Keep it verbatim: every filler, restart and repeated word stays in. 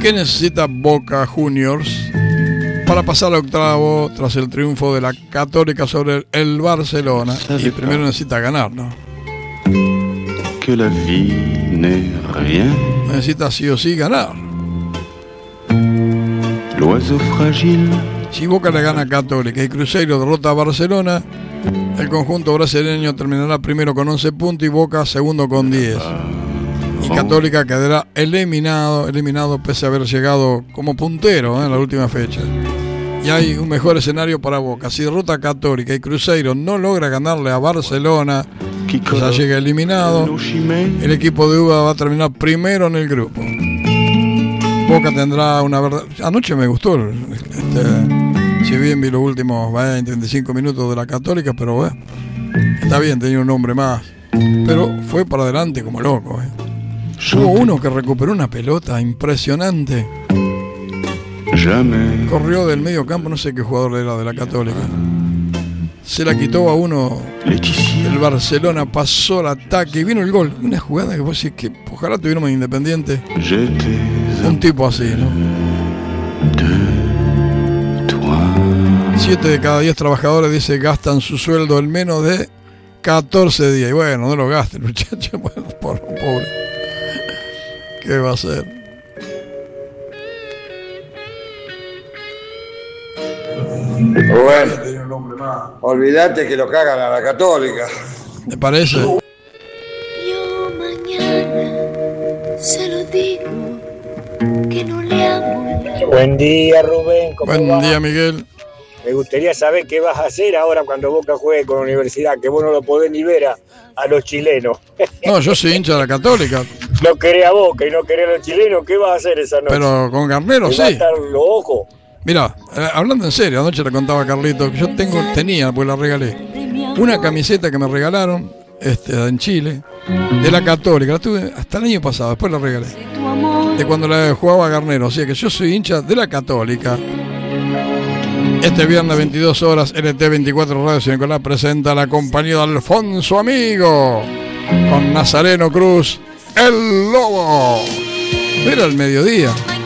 ¿Qué necesita Boca Juniors para pasar al octavo tras el triunfo de la Católica sobre el Barcelona? Y primero necesita ganar, ¿no? Que la vie n'est rien. Necesita sí o sí ganar. L'oiseau fragile. Si Boca le gana a Católica y Cruzeiro derrota a Barcelona, el conjunto brasileño terminará primero con once puntos y Boca segundo con diez. Y Católica quedará eliminado, eliminado pese a haber llegado como puntero, ¿eh? En la última fecha. Y hay un mejor escenario para Boca. Si derrota a Católica y Cruzeiro no logra ganarle a Barcelona, ya llega eliminado, el equipo de Uva va a terminar primero en el grupo. Boca tendrá una verdad. Anoche me gustó, este, si bien vi los últimos veinte, veinticinco minutos de la Católica, pero bueno, está bien, tenía un hombre más. Pero fue para adelante como loco, ¿eh? Hubo uno que recuperó una pelota impresionante. Corrió del medio campo, no sé qué jugador era de la Católica. Se la quitó a uno. El Barcelona pasó el ataque y vino el gol. Una jugada que vos decís que ojalá tuviéramos Independiente. Un tipo así, ¿no? Siete de cada diez trabajadores, dice, gastan su sueldo en menos de catorce días. Y bueno, no lo gasten, muchachos. Bueno, por pobre. ¿Qué va a hacer? Bueno, olvídate que lo cagan a la Católica. ¿Me parece? Yo mañana se lo digo que no le amo. Buen día, Rubén. ¿Cómo Buen va? día, Miguel. Me gustaría saber qué vas a hacer ahora cuando Boca juegue con la Universidad, que vos no lo podés ni ver a, a los chilenos. No, yo soy hincha de la Católica. No querés a Boca y no querés a los chilenos, ¿qué vas a hacer esa noche? Pero con Garnero, ¿Te sí. va a estar los ojos? Mira, eh, hablando en serio, anoche le contaba a Carlito que yo tengo, tenía, pues la regalé, una camiseta que me regalaron este, en Chile, de la Católica. La tuve hasta el año pasado, después la regalé. De cuando la jugaba Garnero. O sea que yo soy hincha de la Católica. Este viernes veintidós horas, L T veinticuatro Radio San Nicolás presenta la compañía de Alfonso Amigo con Nazareno Cruz, el Lobo. Era el mediodía.